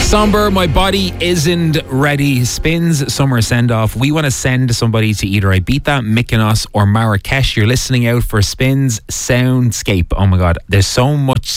Somber, my body isn't ready. Spins summer send off. We want to send somebody to either Ibiza, Mykonos, or Marrakesh. You're listening out for Spins Soundscape. Oh my God, there's so much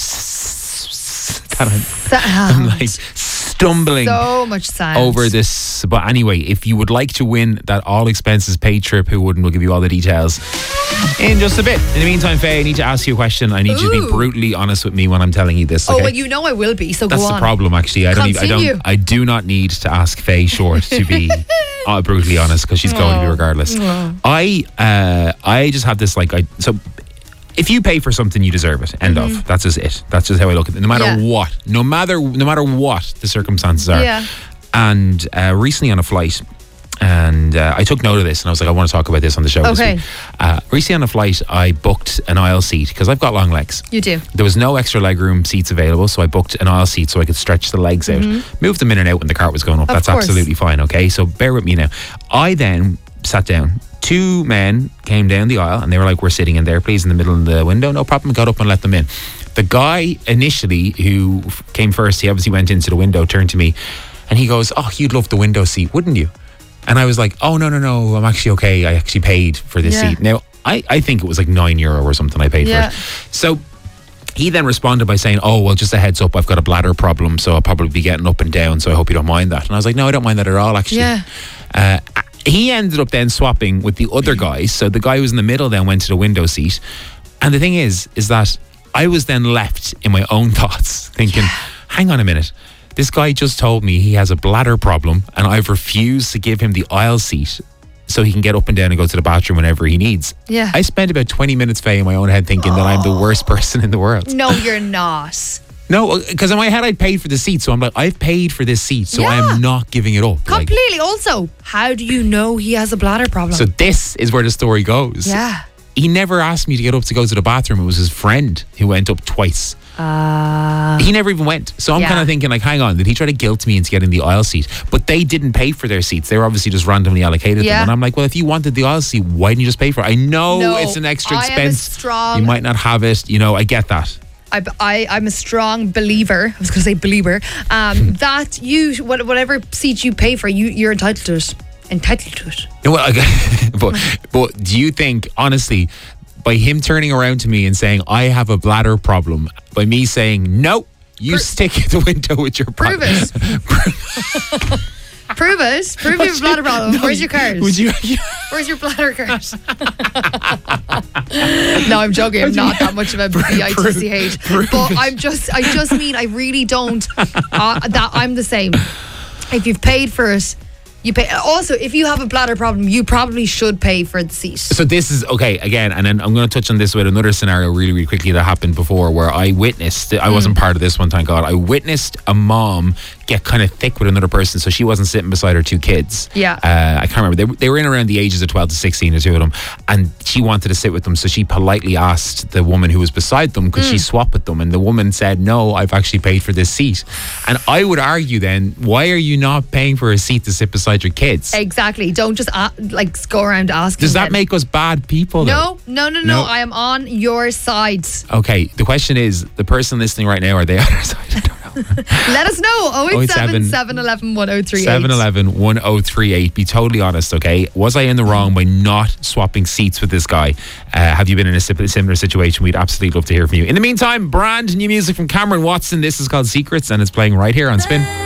that I'm like stumbling so much sound over this. But anyway, if you would like to win that all expenses paid trip, who wouldn't? We'll give you all the details in just a bit. In the meantime, Faye, I need to ask you a question. I need you to be brutally honest with me when I'm telling you this. Okay? Oh, well, you know I will be, so that's go on. the problem, actually. I do not need to ask Faye Short to be brutally honest, because she's going to be regardless. I just have this so if you pay for something, you deserve it. End of. That's just it. That's just how I look at it. No matter what. No matter what the circumstances are. Yeah. And recently on a flight, and I took note of this, and I was like, I want to talk about this on the show this week. Recently on a flight, I booked an aisle seat because I've got long legs. You do. There was no extra legroom seats available, so I booked an aisle seat so I could stretch the legs out. Move them in and out when the cart was going up. That's absolutely fine, okay? So bear with me now. I then sat down. Two men came down the aisle and they were like, we're sitting in there, please, in the middle of the window. No problem. Got up and let them in. The guy initially who came first, he obviously went into the window, turned to me, and he goes, oh, you'd love the window seat, wouldn't you? And I was like, oh, no, I'm actually okay. I actually paid for this seat. Now, I think it was like €9 or something I paid for it. So he then responded by saying, oh, well, just a heads up, I've got a bladder problem, so I'll probably be getting up and down, so I hope you don't mind that. And I was like, no, I don't mind that at all, actually. Yeah. He ended up then swapping with the other guy. So the guy who was in the middle then went to the window seat. And the thing is that I was then left in my own thoughts thinking, hang on a minute. This guy just told me he has a bladder problem and I've refused to give him the aisle seat so he can get up and down and go to the bathroom whenever he needs. Yeah. I spent about 20 minutes, Faye, in my own head thinking that I'm the worst person in the world. No, you're not. No, because in my head I paid for the seat, so I'm like, I've paid for this seat, so I'm not giving it up. Completely. Also, how do you know he has a bladder problem? So this is where the story goes. Yeah. He never asked me to get up to go to the bathroom. It was his friend who went up twice. He never even went. So I'm kind of thinking, like, hang on, did he try to guilt me into getting the aisle seat? But they didn't pay for their seats. They were obviously just randomly allocated them. And I'm like, well, if you wanted the aisle seat, why didn't you just pay for it? I know it's an extra expense. You might not have it. You know, I get that. I'm a strong believer. I was going to say believer. That whatever seat you pay for, you're entitled to it. Well, but do you think, honestly, by him turning around to me and saying, I have a bladder problem, by me saying, no, you stick at the window with your Prove it. Prove it. Prove you have a bladder problem. Where's your card? Where's your bladder card? No, I'm joking. I'm not that much of a bitch. But I just mean I really don't. That I'm the same. If you've paid for it, you pay. Also, if you have a bladder problem, you probably should pay for the seat. So this is okay again, and then I'm going to touch on this with another scenario really, really quickly that happened before, where I witnessed. I wasn't part of this one, thank God. I witnessed a mom get kind of thick with another person, so she wasn't sitting beside her two kids. Yeah. I can't remember. They were in around the ages of 12 to 16, the two of them, and she wanted to sit with them, so she politely asked the woman who was beside them, could she swap with them? And the woman said, no, I've actually paid for this seat. And I would argue then, why are you not paying for a seat to sit beside your kids? Exactly. Don't just go around asking. Does that make us bad people, though? No. I am on your side. Okay, the question is, the person listening right now, are they on our side? I don't know. Let us know. 087 711 1038. 711 1038. Be totally honest, okay? Was I in the wrong by not swapping seats with this guy? Have you been in a similar situation? We'd absolutely love to hear from you. In the meantime, brand new music from Cameron Watson. This is called Secrets, and it's playing right here on Spin.